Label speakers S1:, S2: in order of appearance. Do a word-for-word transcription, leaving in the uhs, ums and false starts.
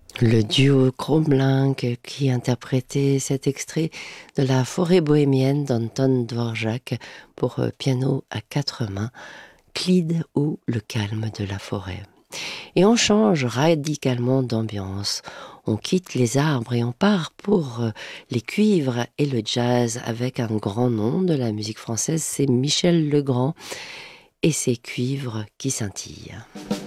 S1: Le duo Cro-Blanc qui interprétait cet extrait de la Forêt bohémienne d'Anton Dvorak pour euh, piano à quatre mains, Clyde ou le calme de la forêt. Et on change radicalement d'ambiance. On quitte les arbres et on part pour euh, les cuivres et le jazz avec un grand nom de la musique française, c'est Michel Legrand et ses cuivres qui scintillent.